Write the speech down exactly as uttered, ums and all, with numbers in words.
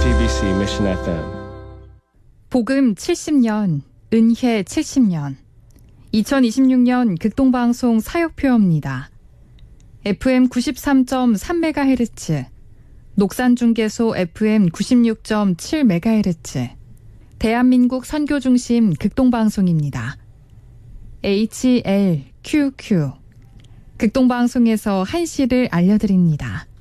씨비씨 Mission 에프엠. 복음 칠십 년, 은혜 칠십 년. 이천이십육 년 극동방송 사역표입니다. 에프엠 구십삼 점 삼 메가헤르츠, 녹산중계소 에프엠 구십육 점 칠 메가헤르츠, 대한민국 선교중심 극동방송입니다. 에이치엘큐큐, 극동방송에서 한시를 알려드립니다.